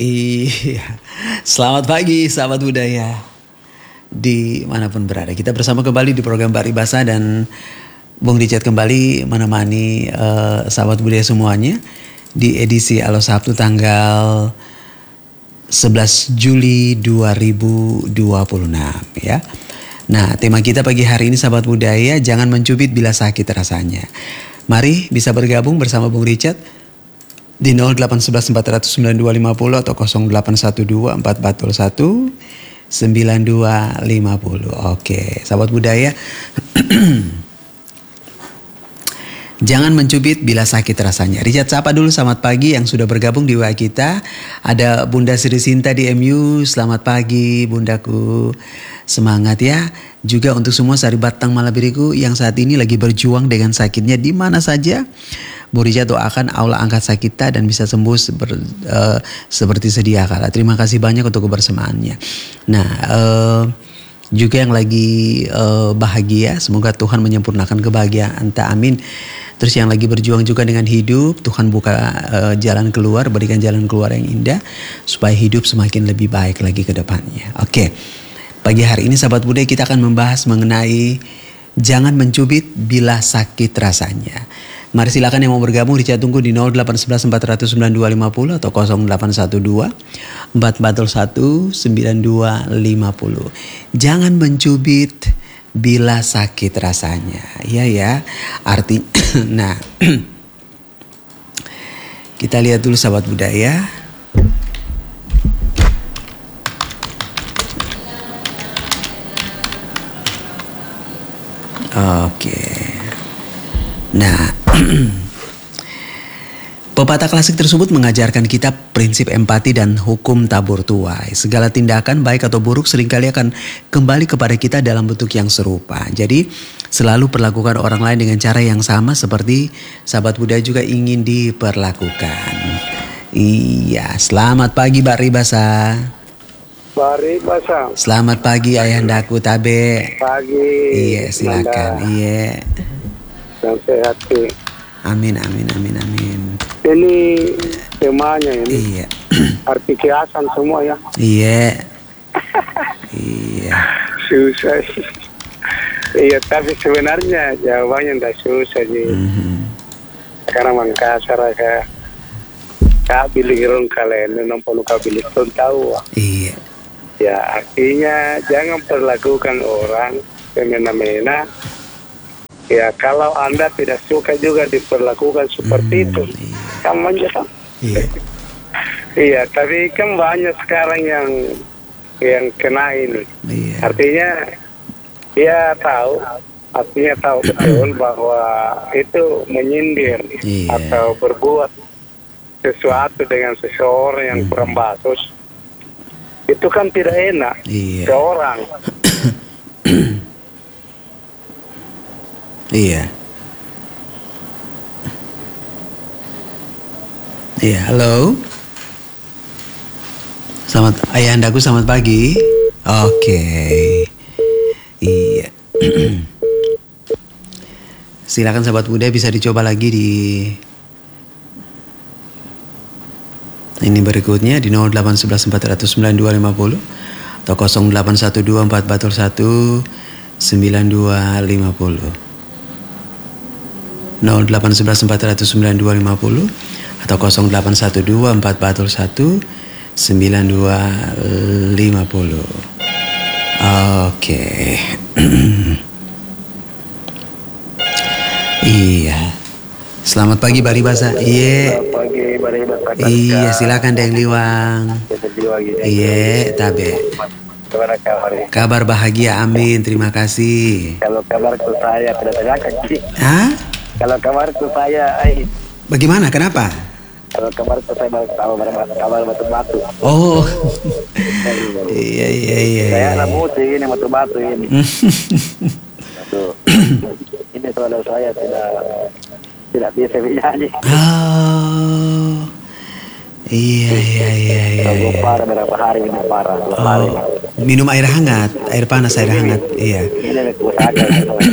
Iya, selamat pagi sahabat budaya di manapun berada. Kita bersama kembali di program Paribasa dan Bung Richard kembali menemani sahabat budaya semuanya di edisi Alo Sabtu tanggal 11 Juli 2026 ya. Nah, tema kita pagi hari ini sahabat budaya, jangan mencubit bila sakit rasanya. Mari bisa bergabung bersama Bung Richard di 0811 400 9250 atau 0812 441 9250. Oke, sahabat budaya. Jangan mencubit bila sakit rasanya. Richard sapa dulu, selamat pagi yang sudah bergabung di WA kita. Ada Bunda Sri Sinta di MU. Selamat pagi Bundaku. Semangat ya. Juga untuk semua Sari Batang Malabiriku yang saat ini lagi berjuang dengan sakitnya di mana saja. Bu Richard doakan Allah angkat sakit kita dan bisa sembuh seperti sedia kala. Terima kasih banyak untuk kebersamaannya. Nah, juga yang lagi bahagia, semoga Tuhan menyempurnakan kebahagiaan. Amin. Terus yang lagi berjuang juga dengan hidup, Tuhan buka jalan keluar, berikan jalan keluar yang indah supaya hidup semakin lebih baik lagi ke depannya. Oke. Pagi hari ini sahabat budaya kita akan membahas mengenai jangan mencubit bila sakit rasanya. Mari silakan yang mau bergabung, Richard tunggu di 0811 400 9250 atau 0812 441 9250. Jangan mencubit bila sakit rasanya. Iya ya. Arti nah. Kita lihat dulu sahabat budaya. Oke. Nah, pepatah klasik tersebut mengajarkan kita prinsip empati dan hukum tabur tuai. Segala tindakan baik atau buruk seringkali akan kembali kepada kita dalam bentuk yang serupa. Jadi selalu perlakukan orang lain dengan cara yang sama seperti sahabat budaya juga ingin diperlakukan. Iya, selamat pagi Mbak Ribasa. Paribasa. Selamat pagi Ayahandaku Tabe. Pagi. Iya, silakan. Iya. Dan sehat sih. Amin, amin, amin, amin. Ini temanya ini. Iya. Arti kiasan semua ya. Iya. Iya. Susah. Iya, tapi sebenarnya jawabannya tidak susah sih. Karena Mangkasar kayak kabilirun kalian nombor kabilirun tahu. Iya. Ya, artinya jangan perlakukan orang semena-mena. Ya, kalau Anda tidak suka juga diperlakukan seperti itu, kamu aja kan? Iya. Iya, tapi kan banyak sekarang yang kena ini. Iya. Artinya, dia tahu, betul bahwa itu menyindir atau berbuat sesuatu dengan seseorang yang kurang bagus. Itu kan tidak enak ke orang. Iya. Iya, halo. Selamat Ayahandaku, selamat pagi. Oke. Iya. Silakan sahabat budaya bisa dicoba lagi di ini berikutnya di 0811 400 9250 atau 0812 441 9250. 0811 400 9250 atau 0812 441 9250. Oke. Iya. Selamat pagi Baribasa. Iya. Selamat pagi Baribasa. Iya, silakan Deng Liwang. Iya, Tabe. Gimana kabar? Kabar bahagia, amin. Terima kasih. Kalau kabarku saya tidak tanyakan sih. Hah? Kalau kabarku saya, Bagaimana? Kenapa? kalau kabarku saya tahu kabar batu-batu. Oh. Iya. Saya anak musik ini batu-batu ini. Aduh. Ini saudara saya tidak bisa bernyanyi. Oh. Iya. Gue parah berapa hari ini parah. Minum air hangat, air panas, air hangat. Iya. Ini usahakan.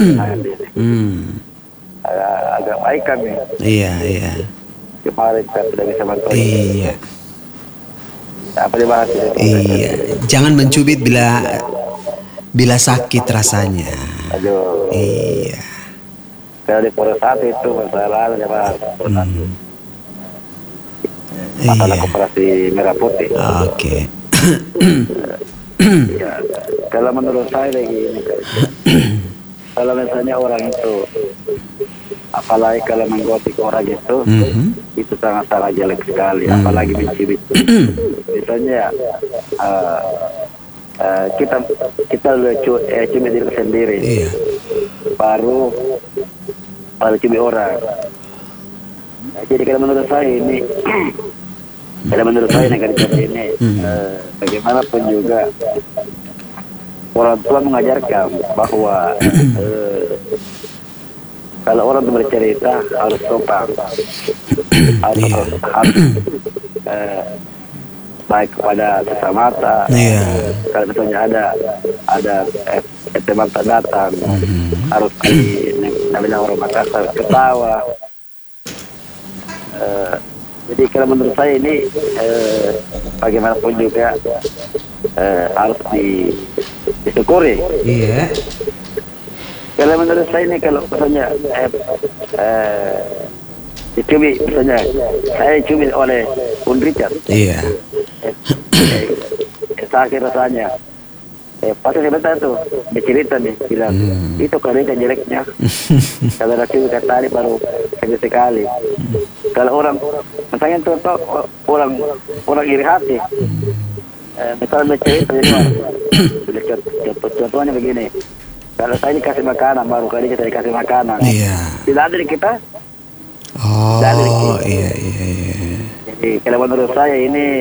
Agak baik kan nih. Iya. Kemarin saya sudah bisa bantu. Iya. Apa dibahas itu? Iya, jangan mencubit bila sakit rasanya. Aduh. Iya. Kalau di Pura Satu itu masalah bahas. Iya. Masalah koperasi merah putih. Oke. Ya, kalau menurut saya begini, kalau misalnya orang itu, apalagi kalau menggotik orang itu sangat-sangat jelek sekali, apalagi mencibit. Misalnya kita cubit diri sendiri, Iya. baru cubit orang. Jadi kalau menurut saya ini negara kita ini bagaimanapun juga orang tua mengajarkan bahwa kalau orang itu bercerita harus sopan, harus baik kepada sesamata. Kalau misalnya ada teman datang, harus namanya orang Makassar ketawa. Jadi kalau menurut saya ini bagaimanapun juga harus disyukuri. Iya. Kalau menurut saya ini kalau misalnya dicubit, misalnya saya cubit oleh Bung Richard. Iya. Sakit rasanya. Pasti sebentar tuh bercerita nih bilang itu karena jeleknya. Kalau racun kata tadi baru sekali. Kalau orang misalnya contoh orang iri hati, misalnya bercerita contohnya begini. Kalau saya dikasih makanan baru kali kita dikasih makanan. Iya. Tidak ada di kita. Oh, iya. Jadi kalau menurut saya ini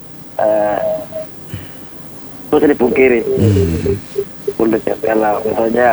terus dipungkiri. Untuk kalau misalnya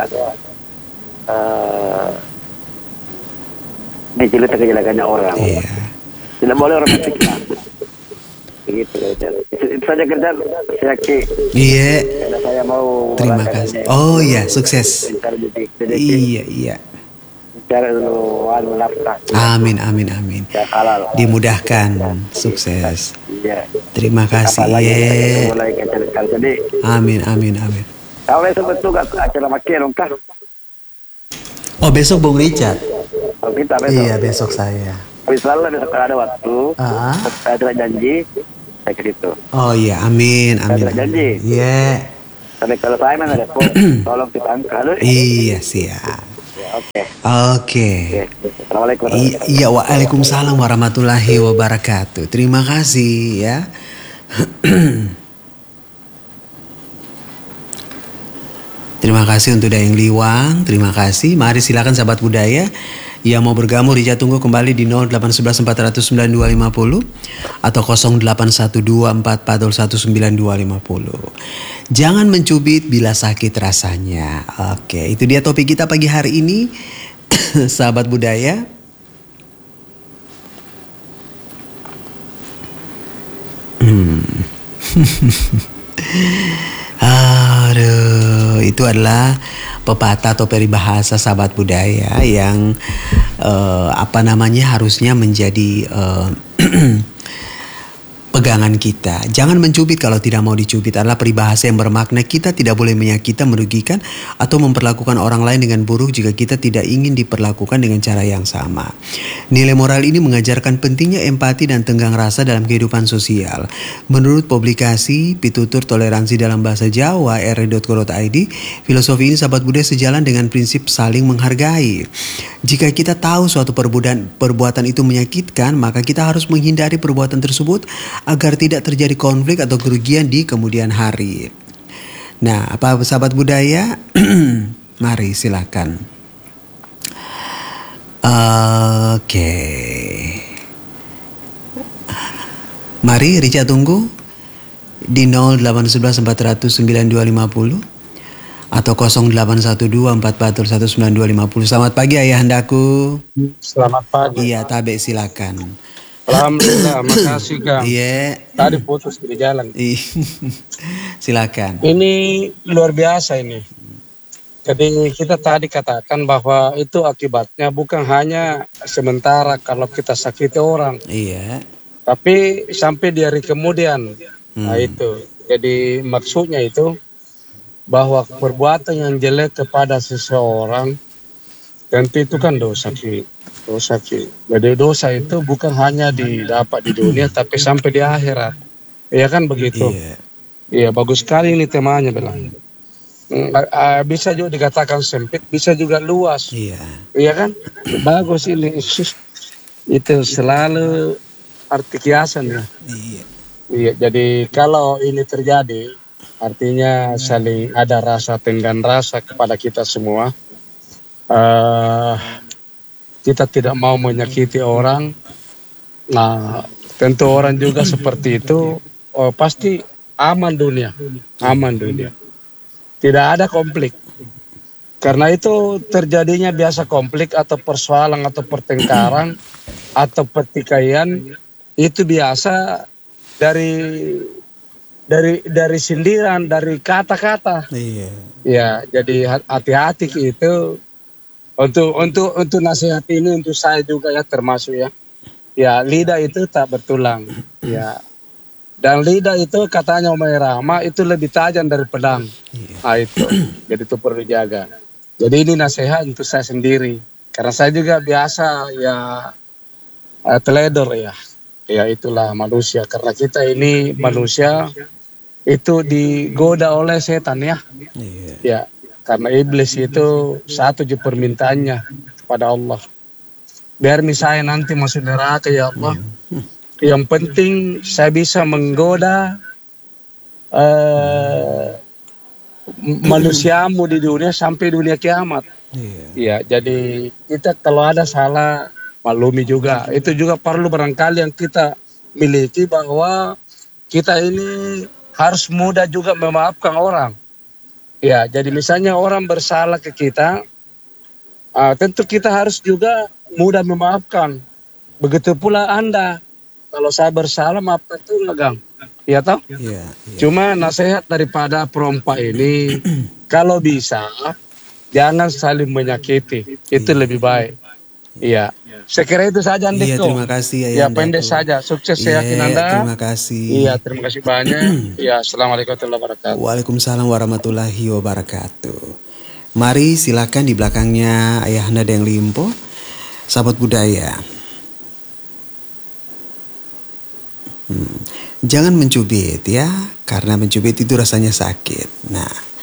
mencerita kejelekannya orang. Iya. Tidak boleh orang berpikir. Begitu. Itu saja kerja saya Iya. Karena saya mau Terima kasih. Oh iya, sukses. Iya. Cari dulu nafkah. Amin. Ya halal. Dimudahkan, sukses. Iya. Terima kasih. Apalagi mulai kecil-kecil jadi. Amin. Kalau besok betul acara makin kah? Oh, besok Bung Richard. Oh, kita besok. Iya, besok saya. Misalnya besok kalau ada waktu, saya telah janji saya ke situ. Oh iya, amin. Saya telah janji. Iya. Tapi kalau saya mana telepon, tolong kita angkat. Iya, siap. Oke. Assalamualaikum. Iya, waalaikumsalam warahmatullahi wabarakatuh. Terima kasih ya. Terima kasih untuk Dayang Liwang. Terima kasih. Mari silakan sahabat budaya yang mau bergabung, Rija tunggu kembali di 0811 409 250 atau 0812 441 9250. Jangan mencubit bila sakit rasanya. Oke, itu dia topik kita pagi hari ini. Sahabat budaya. Aduh, itu adalah pepatah atau peribahasa sahabat budaya yang harusnya menjadi pegangan kita. Jangan mencubit kalau tidak mau dicubit adalah peribahasa yang bermakna kita tidak boleh menyakiti, merugikan atau memperlakukan orang lain dengan buruk jika kita tidak ingin diperlakukan dengan cara yang sama. Nilai moral ini mengajarkan pentingnya empati dan tenggang rasa dalam kehidupan sosial. Menurut publikasi Pitutur Toleransi dalam Bahasa Jawa r.co.id, filosofi ini sahabat budaya sejalan dengan prinsip saling menghargai. Jika kita tahu suatu perbuatan itu menyakitkan, maka kita harus menghindari perbuatan tersebut agar tidak terjadi konflik atau kerugian di kemudian hari. Nah, apa sahabat budaya? Mari silakan. Oke. Mari Rica tunggu di 0811 400 9250 atau 0812 441 9250. Selamat pagi ayahandaku. Selamat pagi. Iya, Tabe silakan. Alhamdulillah, makasih Kang. Iya. Tadi putus di jalan. Silakan. Ini luar biasa ini. Jadi kita tadi katakan bahwa itu akibatnya bukan hanya sementara kalau kita sakiti orang. Iya. Tapi sampai di hari kemudian Nah itu. Jadi maksudnya itu bahwa perbuatan yang jelek kepada seseorang tentu itu kan dosa Ki. Dosa Ki. Jadi dosa itu bukan hanya didapat di dunia tapi sampai di akhirat. Iya kan begitu. Iya. Iya bagus sekali ini temanya bilang. Bisa juga dikatakan sempit, bisa juga luas. Iya. Iya kan? Bagus ini. Itu selalu arti kiasan ya. Iya. Iya, jadi kalau ini terjadi, artinya saling ada rasa tenggang rasa kepada kita semua. Kita tidak mau menyakiti orang. Nah, tentu orang juga seperti itu, pasti aman dunia. Tidak ada konflik. Karena itu terjadinya biasa konflik atau persoalan atau pertengkaran atau pertikaian itu biasa dari sindiran, dari kata-kata. Iya. Ya, jadi hati-hati itu untuk nasihat ini untuk saya juga ya termasuk ya. Ya, lidah itu tak bertulang. Ya. Dan lidah itu katanya Umay Rahma itu lebih tajam dari pedang. Iya. Nah, itu. Jadi itu perlu dijaga. Jadi ini nasihat untuk saya sendiri. Karena saya juga biasa ya teledor ya. Ya itulah manusia. Karena kita ini manusia itu digoda oleh setan ya. Iya. Ya. Karena iblis itu satu je permintaannya kepada Allah. Biar misalnya nanti masuk neraka ya Allah. Yang penting saya bisa menggoda manusiamu di dunia sampai dunia kiamat. Iya. Ya, jadi kita kalau ada salah maklumi juga. Itu juga perlu barangkali yang kita miliki bahwa kita ini harus mudah juga memaafkan orang. Ya, jadi misalnya orang bersalah ke kita, tentu kita harus juga mudah memaafkan. Begitu pula Anda. Kalau saya bersalah maafkan itu Gang. Iya toh? Iya. Cuma nasihat daripada perempuan ini, kalau bisa jangan saling menyakiti, itu lebih baik. Iya. Saya kira itu saja Andiko. Iya, terima kasih ya. Ya pendek saja. Sukses saya yakin Anda. Terima kasih. Iya, terima kasih banyak. Ya, assalamualaikum warahmatullahi wabarakatuh. Waalaikumsalam warahmatullahi wabarakatuh. Mari silakan di belakangnya Ayahanda Deng Limpo, sahabat budaya. Jangan mencubit ya, karena mencubit itu rasanya sakit. Nah,